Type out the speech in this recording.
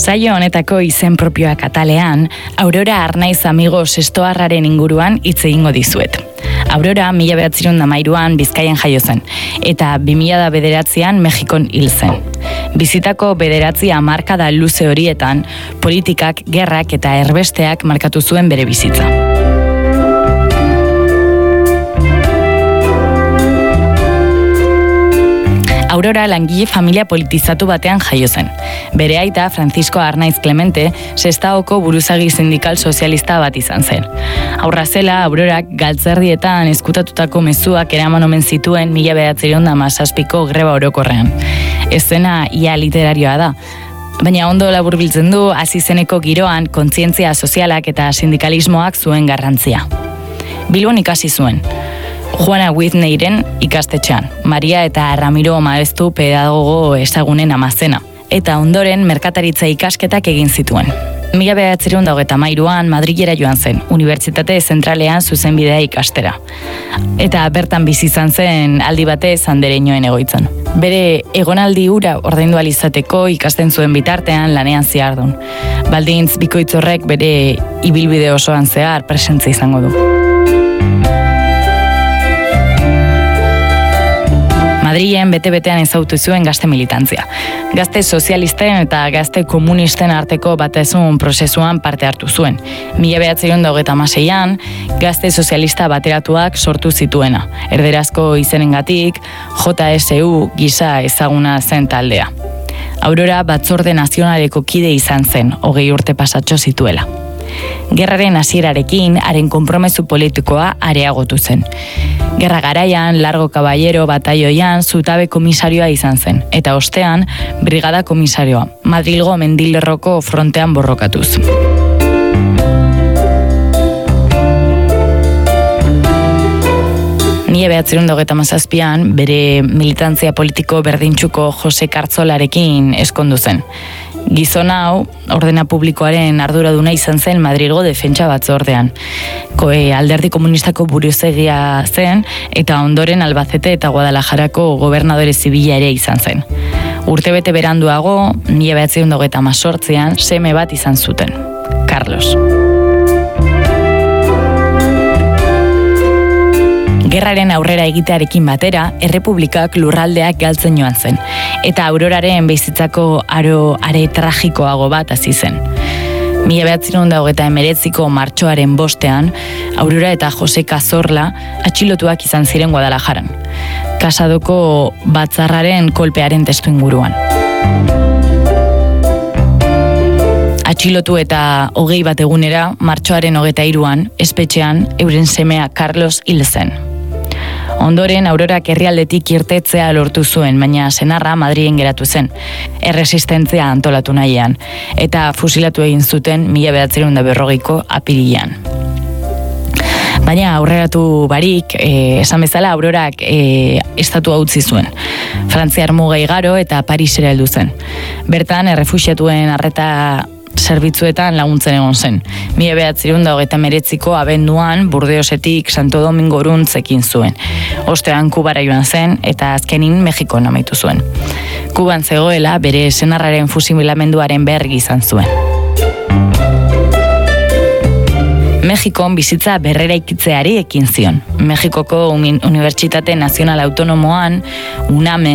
Saio honetako izen propioak atalean, Aurora Arnaiz amigo sestoarraren inguruan hitz egingo dizuet. Aurora 1913an Bizkaian jaio zen, eta 2009an Mexikon hil zen. Bizitako 9 hamarkada luze horietan, politikak, gerrak eta erbesteak markatu zuen bere bizitza. Aurora langile familia politizatu batean jaio zen. Bere aita, Francisco Arnaiz Clemente, Sestaoko buruzagi sindikal sozialista bat izan zen. Aurra zela, Aurorak galtzerdietan ezkutatutako mezuak eraman omen zituen 1917ko greba orokorrean. Ez zena ia literarioa da, baina ondo laburbiltzen du hasi zeneko giroan kontzientzia sozialak eta sindikalismoak zuen garrantzia. Bilbon ikasi zuen. Juana Whitneyren ikastetxean, Maria eta Ramiro Maestu pedagogo ezagunen amazena, eta ondoren merkataritza ikasketak egin zituen. 1923an Madrilera joan zen, Unibertsitate Zentralean zuzenbidea ikastera. Eta bertan bizi izan zen aldi batez Andereñoen egoitzan. Bere egonaldi hura ordaindu ahal izateko ikasten zuen bitartean lanean zihardun. Baldintz bikoitz horrek bere ibilbide osoan zehar presentzia izango du. Madrilen bete-betean ezagutu zuen gazte militantzia. Gazte sozialisten eta gazte komunisten arteko batasun prozesuan parte hartu zuen. 1926an gazte sozialista bateratuak sortu zituena. Erderazko izenengatik JSU gisa ezaguna zen taldea. Aurora Batzorde Nazionaleko kide izan zen, 20 urte pasatxo zituela. Gerraren hasierarekin haren konpromezu politikoa areagotu zen. Gerra garaian, Largo Caballero bataioian zutabe komisarioa izan zen, eta ostean, brigada komisarioa, Madrilgo Mendilerroko frontean borrokatuz. Mila 1927an bere militantzia politiko berdintsuko Jose Kartzolarekin eskondu zen. Gizon hau, ordena publikoaren arduraduna izan zen Madrilgo defentsa batzordean. Alderdi komunistako buruzagia zen, eta ondoren Albacete eta Guadalajarako gobernadore zibila ere izan zen. Urtebete beranduago, 1928an, seme bat izan zuten, Carlos. Gerraren aurrera egitearekin batera, errepublikak lurraldeak galtzen joan zen, eta Auroraren bizitzako are tragikoago bat hasi zen. 1929ko martxoaren 5ean, Aurora eta Jose Cazorla atxilotuak izan ziren Guadalajaran, Kasadoko batzarraren kolpearen testuinguruan. Atxilotu eta 21 egunera, martxoaren 23an, espetxean, euren semea Carlos hil zen. Ondoren, Aurorak herrialdetik irtetzea lortu zuen, baina senarra Madrilen geratu zen, erresistentzia antolatu nahian, eta fusilatu egin zuten 1940ko apirilean. Baina aurreratu barik, esan bezala Aurorak estatua utzi zuen. Frantziar muga igaro eta Parisera heldu zen. Bertan, errefuxiatuen arreta zerbitzuetan laguntzen egon zen. 1939ko abenduan Burdeosetik Santo Domingorantz ekin zuen. Ostean Kubara joan zen eta azkenin Mexikon amaitu zuen. Kuban zegoela bere senarraren fusilamenduaren berri izan zuen. Mexikon bizitza berreraikitzeari ekin zion. Mexikoko Unibertsitate Nazional Autonomoan UNAM